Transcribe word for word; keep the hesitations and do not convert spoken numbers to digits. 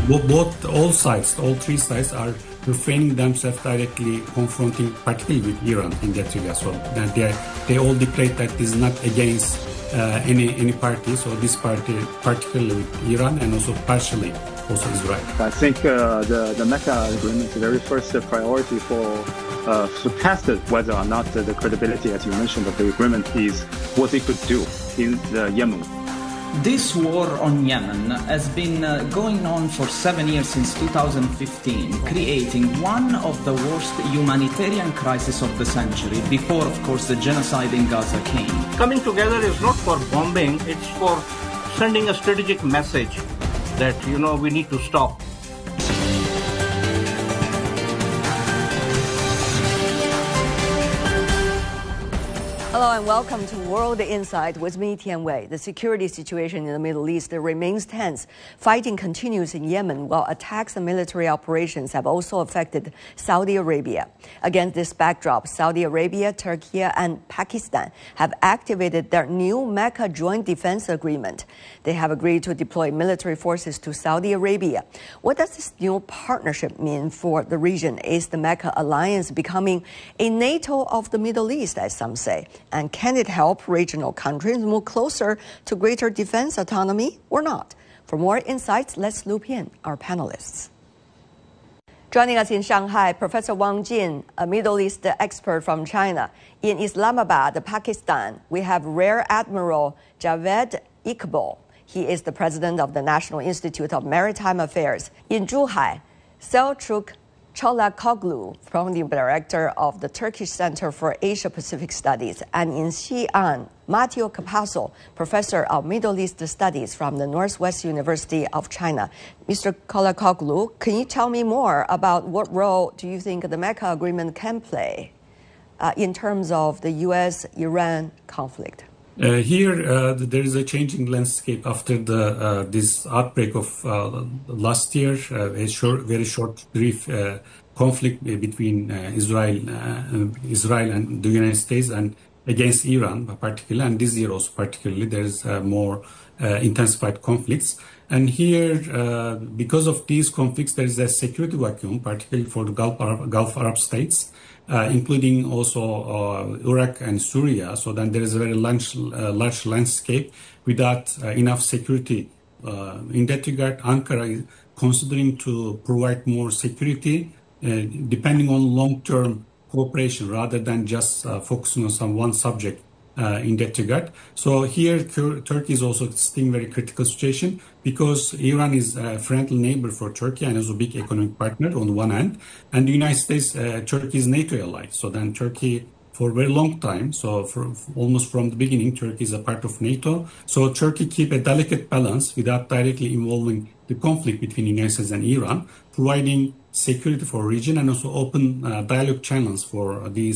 Bo- Both, all sides, all three sides are refraining themselves directly confronting, particularly with Iran in that regard. So that they, they all declared that this is not against uh, any any party. So this party, particularly with Iran and also partially also Israel. I think uh, the, the Mecca agreement, the very first priority for uh, to test whether or not the credibility, as you mentioned, of the agreement is what it could do in the Yemen. This war on Yemen has been uh, going on for seven years since two thousand fifteen, creating one of the worst humanitarian crises of the century, before, of course, the genocide in Gaza came. Coming together is not for bombing, it's for sending a strategic message that, you know, we need to stop. Hello and welcome to World Insight with me, Tian Wei. The security situation in the Middle East remains tense. Fighting continues in Yemen, while attacks and military operations have also affected Saudi Arabia. Against this backdrop, Saudi Arabia, Turkey, and Pakistan have activated their new Mecca Joint Defense Agreement. They have agreed to deploy military forces to Saudi Arabia. What does this new partnership mean for the region? Is the Mecca alliance becoming a NATO of the Middle East, as some say? And can it help regional countries move closer to greater defense autonomy or not? For more insights, let's loop in our panelists. Joining us in Shanghai, Professor Wang Jin, a Middle East expert from China. In Islamabad, Pakistan, we have Rear Admiral Javed Iqbal. He is the president of the National Institute of Maritime Affairs. In Zhuhai, Selçuk Çolakoglu, founding director of the Turkish Center for Asia-Pacific Studies, and in Xi'an, Matteo Capasso, professor of Middle East Studies from the Northwest University of China. Mister Çolakoglu, can you tell me more about what role do you think the Mecca Agreement can play uh, in terms of the U S Iran conflict? Uh, here, uh, there is a changing landscape after the uh, this outbreak of uh, last year, uh, a short, very short, brief uh, conflict between uh, Israel, uh, Israel and the United States, and against Iran, particularly, and this year also particularly, there is uh, more uh, intensified conflicts. And here, uh, because of these conflicts, there is a security vacuum, particularly for the Gulf Arab, Gulf Arab states. Uh, including also uh, Iraq and Syria. So then there is a very large, uh, large landscape without uh, enough security. Uh, in that regard, Ankara is considering to provide more security, uh, depending on long-term cooperation rather than just uh, focusing on some one subject uh, in that regard. So here, Turkey is also still in a very critical situation because Iran is a friendly neighbor for Turkey and also a big economic partner on the one hand, and the United States, uh, Turkey is NATO ally. So then Turkey, for a very long time, so for, almost from the beginning, Turkey is a part of NATO. So Turkey keep a delicate balance without directly involving the conflict between the United States and Iran, providing security for region and also open uh, dialogue channels for these